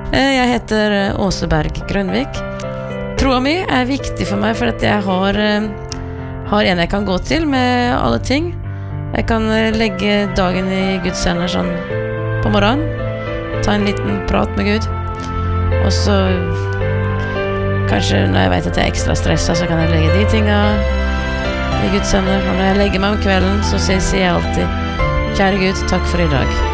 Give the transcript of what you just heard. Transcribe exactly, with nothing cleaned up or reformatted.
Jeg heter Åse Berg Grønvik. Troa mi er viktig for meg, for at jeg har, har en jeg kan gå til med alle ting. Jeg kan legge dagen i Guds hender sånn på morgenen, ta en liten prat med Gud, og så kanskje når jeg vet at jeg er ekstra stresset, så kan jeg legge de tingene i Guds hender. Og når jeg legger meg om kvelden, så sier jeg alltid: Kjære Gud, takk for i dag.